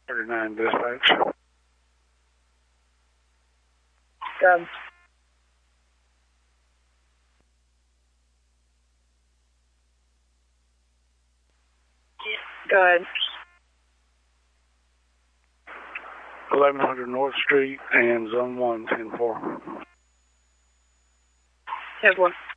39 dispatch. Go. Go ahead. 1100 North Street and Zone 1, 10-4. 10-4.